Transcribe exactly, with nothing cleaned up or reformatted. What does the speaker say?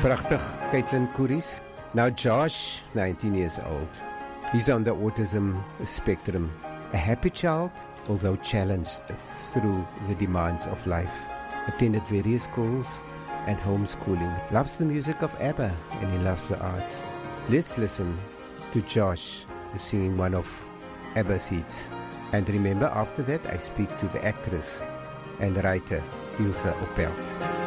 Prachtig, Caitlin Couris. Now Josh, nineteen years old. He's on the autism spectrum. A happy child, although challenged through the demands of life. Attended various schools and homeschooling. Loves the music of ABBA and he loves the arts. Let's listen to Josh singing one of ABBA's hits. And remember, after that I speak to the actress and writer Ilse Oppelt.